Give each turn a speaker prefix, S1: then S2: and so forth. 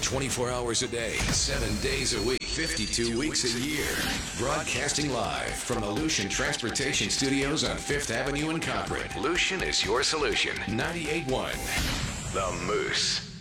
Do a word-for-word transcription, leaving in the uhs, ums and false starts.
S1: twenty-four hours a day, seven days a week, fifty-two weeks a year. Broadcasting live from the Lucian Transportation Studios on Fifth Avenue in Concord. Lucian is your solution. ninety-eight point one The Moose.